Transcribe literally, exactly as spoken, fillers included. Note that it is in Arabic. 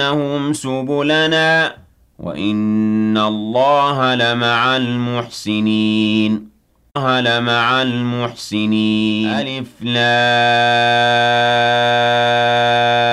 لَهُمْ سُبُلَنَا وَإِنَّ اللَّهَ لَمَعَ الْمُحْسِنِينَ اللَّهَ لَمَعَ الْمُحْسِنِينَ أَلِف لام